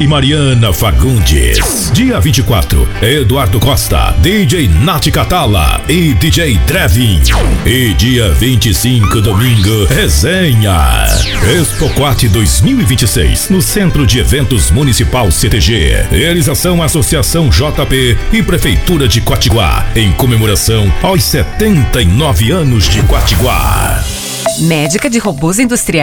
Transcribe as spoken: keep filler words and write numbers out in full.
e Mariana Fagundes. Dia vinte e quatro, Eduardo Costa, D J Nath Catala e D J Trevin. E dia vinte e cinco, domingo, resenha. Expoquat dois mil e vinte e seis, no Centro de Eventos Municipal C T G. Realização Associação J P e Prefeitura de Quatiguá, em comemoração aos setenta e nove anos de Quatiguá. Médica de Robôs Industriais.